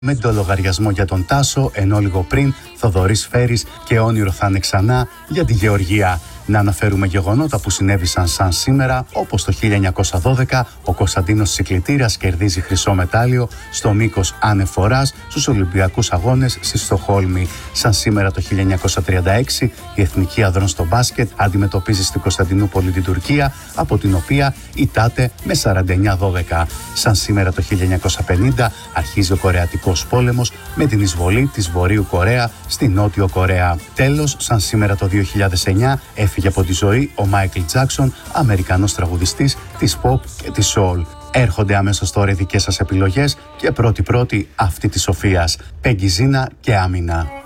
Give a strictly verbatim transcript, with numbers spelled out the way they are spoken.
Με το λογαριασμό για τον Τάσο, ενώ λίγο πριν Θοδωρής Φέρης και όνειρο θα είναι ξανά για τη Γεωργία. Να αναφέρουμε γεγονότα που συνέβησαν σαν σήμερα, όπως το χίλια εννιακόσια δώδεκα ο Κωνσταντίνος Τσικλητήρας κερδίζει χρυσό μετάλλιο στο μήκος ανεφοράς στους Ολυμπιακούς Αγώνες στη Στοκχόλμη. Σαν σήμερα το χίλια εννιακόσια τριάντα έξι η Εθνική Ανδρών στο μπάσκετ αντιμετωπίζει στην Κωνσταντινούπολη την Τουρκία, από την οποία ητάται με σαράντα εννιά δώδεκα. Σαν σήμερα το χίλια εννιακόσια πενήντα αρχίζει ο Κορεατικός Πόλεμος με την εισβολή της Βορείου Κορέα στη Νότιο Κορέα. Τέλος, σαν σήμερα το δύο χιλιάδες εννιά έφυγε από τη ζωή ο Μάικλ Τζάκσον, Αμερικανός τραγουδιστής της pop και της soul. Έρχονται αμέσως τώρα οι δικές σας επιλογές και πρώτη-πρώτη αυτή της Σοφίας, Πέγγι Ζίνα και Άμυνα.